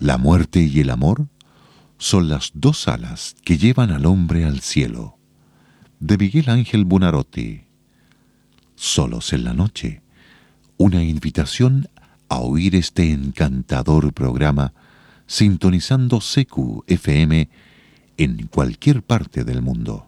La muerte y el amor son las dos alas que llevan al hombre al cielo. De Miguel Ángel Buonarroti. Solos en la noche. Una invitación a oír este encantador programa sintonizando CQ FM en cualquier parte del mundo.